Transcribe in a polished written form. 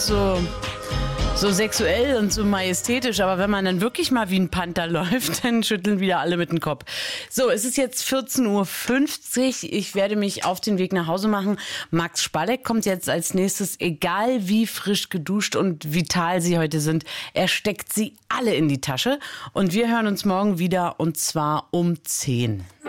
so sexuell und so majestätisch, aber wenn man dann wirklich mal wie ein Panther läuft, dann schütteln wieder alle mit dem Kopf. So, es ist jetzt 14:50 Uhr. Ich werde mich auf den Weg nach Hause machen. Max Spalleck kommt jetzt als nächstes, egal wie frisch geduscht und vital Sie heute sind. Er steckt sie alle in die Tasche und wir hören uns morgen wieder und zwar um 10 Uhr.